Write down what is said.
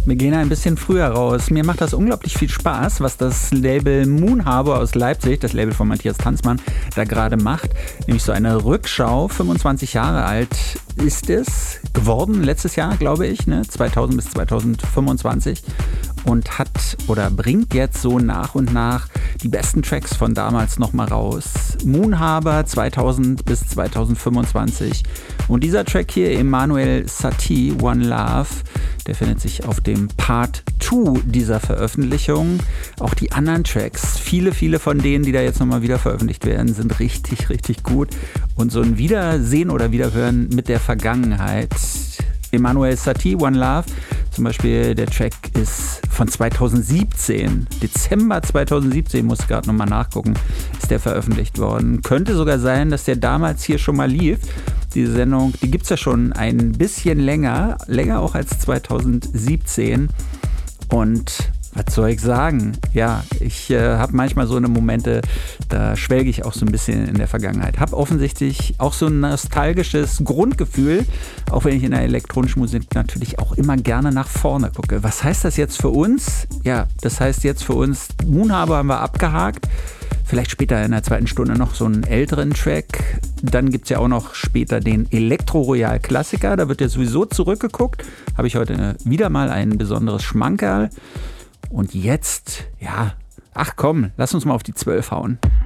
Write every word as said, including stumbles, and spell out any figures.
Wir gehen ein bisschen früher raus. Mir macht das unglaublich viel Spaß, was das Label Moon Harbour aus Leipzig, das Label von Matthias Tanzmann, da gerade macht. Nämlich so eine Rückschau. fünfundzwanzig Jahre alt ist es geworden, letztes Jahr, glaube ich, ne? zweitausend bis zweitausendfünfundzwanzig. Und hat oder bringt jetzt so nach und nach die besten Tracks von damals nochmal raus. Moon Harbour zweitausend bis zweitausendfünfundzwanzig. Und dieser Track hier, Emmanuel Satie, One Love, der findet sich auf dem Part zwei dieser Veröffentlichung. Auch die anderen Tracks, viele, viele von denen, die da jetzt nochmal wieder veröffentlicht werden, sind richtig, richtig gut. Und so ein Wiedersehen oder Wiederhören mit der Vergangenheit. Emmanuel Satie, One Love, zum Beispiel der Track ist von zweitausendsiebzehn, Dezember zweitausendsiebzehn, muss ich gerade nochmal nachgucken, ist der veröffentlicht worden. Könnte sogar sein, dass der damals hier schon mal lief. Diese Sendung, die gibt es ja schon ein bisschen länger, länger auch als zweitausendsiebzehn. Und was soll ich sagen? Ja, ich äh, habe manchmal so eine Momente, da schwelge ich auch so ein bisschen in der Vergangenheit. Habe offensichtlich auch so ein nostalgisches Grundgefühl, auch wenn ich in der elektronischen Musik natürlich auch immer gerne nach vorne gucke. Was heißt das jetzt für uns? Ja, das heißt jetzt für uns, Moon Harbour haben wir abgehakt. Vielleicht später in der zweiten Stunde noch so einen älteren Track. Dann gibt es ja auch noch später den Elektro-Royal-Klassiker. Da wird ja sowieso zurückgeguckt. Habe ich heute wieder mal ein besonderes Schmankerl. Und jetzt, ja, ach komm, lass uns mal auf die zwölf hauen.